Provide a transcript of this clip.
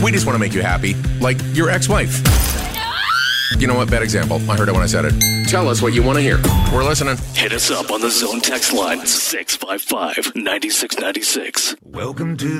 We just want to make you happy, like your ex-wife. You know what? Bad example. I heard it when I said it. Tell us what you want to hear. We're listening. Hit us up on the Zone text line, 655-9696. Welcome to